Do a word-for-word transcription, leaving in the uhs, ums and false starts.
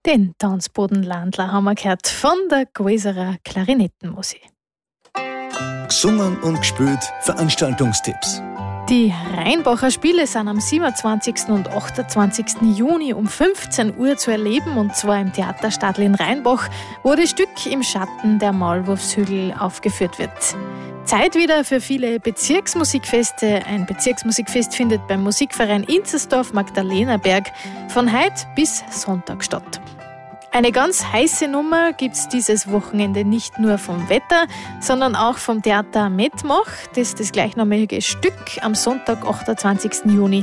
Den Tanzbodenlandler haben wir gehört von der Gweserer Klarinettenmusik. Gesungen und gespielt Veranstaltungstipps. Die Rheinbacher Spiele sind am siebenundzwanzigsten und achtundzwanzigsten Juni um fünfzehn Uhr zu erleben, und zwar im Theater Stadl in Rheinbach, wo das Stück im Schatten der Maulwurfshügel aufgeführt wird. Zeit wieder für viele Bezirksmusikfeste. Ein Bezirksmusikfest findet beim Musikverein Inzersdorf-Magdalenerberg von heute bis Sonntag statt. Eine ganz heiße Nummer gibt es dieses Wochenende nicht nur vom Wetter, sondern auch vom Theater Metmach, das das gleichnamige Stück am Sonntag, achtundzwanzigsten Juni